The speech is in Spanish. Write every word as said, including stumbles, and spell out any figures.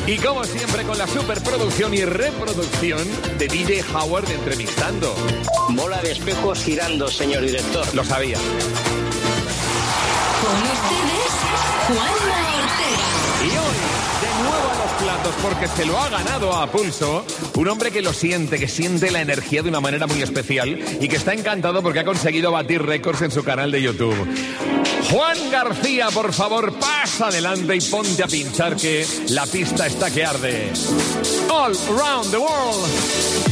Y como siempre con la superproducción y reproducción de D J Howard entrevistando. Bola de espejos girando, señor director. Lo sabía. Con ustedes, Juanma Ortega. Y hoy, de nuevo a los platos, porque se lo ha ganado a pulso, un hombre que lo siente, que siente la energía de una manera muy especial y que está encantado porque ha conseguido batir récords en su canal de YouTube. Juan García, por favor, pasa adelante y ponte a pinchar que la pista está que arde. All around the world.